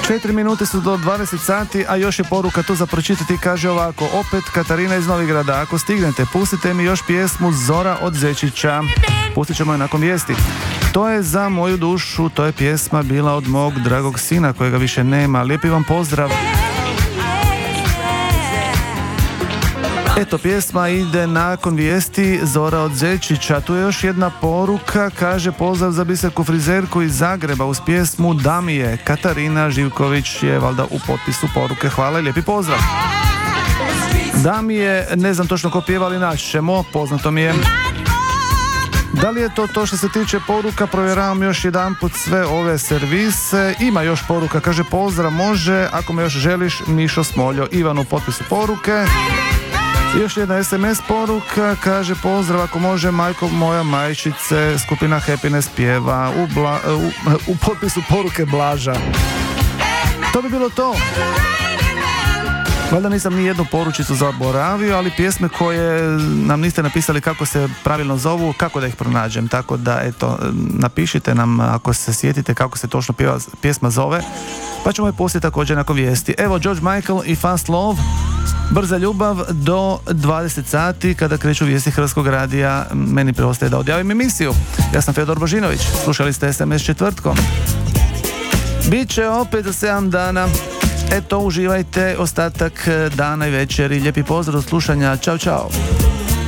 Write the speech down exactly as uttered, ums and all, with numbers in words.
Četiri minute su do dvadeset sati, a još je poruka tu za pročitati, kaže ovako, opet Katarina iz Novigrada, ako stignete, pustite mi još pjesmu Zora od Zečića. Pustit ćemo je nakon vijesti. To je za moju dušu, to je pjesma bila od mog dragog sina kojega više nema. Lijepi vam pozdrav. Eto, pjesma ide nakon vijesti, Zora od Zečića. Tu je još jedna poruka, kaže pozdrav za biserku frizerku iz Zagreba uz pjesmu Damije. Katarina Živković je valjda u potpisu poruke. Hvala i lijepi pozdrav. Damije, ne znam točno ko pjeva, ali naći ćemo, poznato mi je. Da li je to to što se tiče poruka? Provjeravam još jedan put sve ove servise. Ima još poruka, kaže pozdrav, može, ako me još želiš, Mišo Smoljo. Ivan u potpisu poruke. Još jedna es em es poruka, kaže pozdrav, ako može, majko moja majčice, skupina Happiness pjeva u, bla, u, u potpisu poruke Blaža. To bi bilo to. Valjda nisam ni jednu poručicu zaboravio, ali pjesme koje nam niste napisali kako se pravilno zovu, kako da ih pronađem, tako da eto, napišite nam ako se sjetite kako se točno pjeva, pjesma zove, pa ćemo je pustiti također nakon vijesti. Evo George Michael i Fast Love, brza ljubav do dvadeset sati kada kreću vijesti Hrvatskog radija. Meni preostaje da odjavim emisiju. Ja sam Fedor Božinović, slušali ste es em es četvrtkom. Biće opet za sedam dana. Eto, uživajte ostatak dana i večeri. Lijepi pozdrav od slušanja. Ćao, čao.